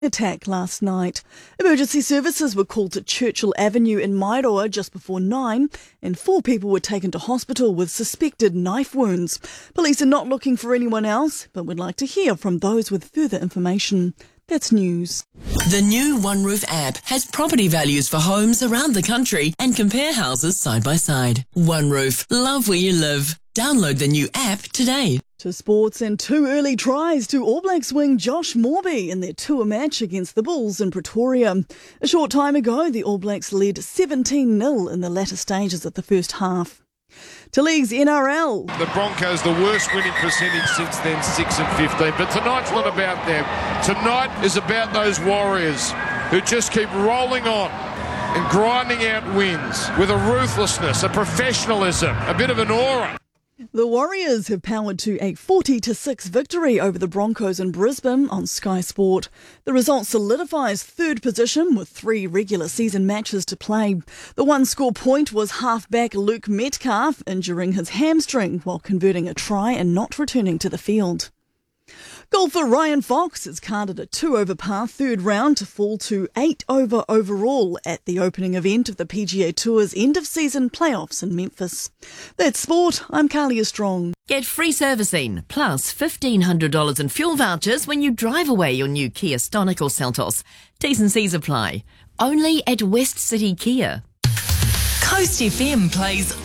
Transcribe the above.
attack last night. Emergency services were called to Churchill Avenue in Mairoa just before 9 and 4 people were taken to hospital with suspected knife wounds. Police are not looking for anyone else, but would like to hear from those with further information. That's news. The new OneRoof app has property values for homes around the country and compare houses side by side. OneRoof, love where you live. Download the new app today. To sports, and 2 early tries to All Blacks wing Josh Morby in their tour match against the Bulls in Pretoria. A short time ago, the All Blacks led 17-0 in the latter stages of the first half. To league's NRL. The Broncos, the worst winning percentage since then, 6 and 15. But tonight's not about them. Tonight is about those Warriors who just keep rolling on and grinding out wins with a ruthlessness, a professionalism, a bit of an aura. The Warriors have powered to a 40-6 victory over the Broncos in Brisbane on Sky Sport. The result solidifies third position with 3 regular season matches to play. The one score point was halfback Luke Metcalf injuring his hamstring while converting a try and not returning to the field. Golfer Ryan Fox has carded a 2-over par third round to fall to 8-over overall at the opening event of the PGA Tour's end-of-season playoffs in Memphis. That's sport. I'm Carlia Strong. Get free servicing plus $1,500 in fuel vouchers when you drive away your new Kia Stonic or Seltos. T's and C's apply. Only at West City Kia. Coast FM plays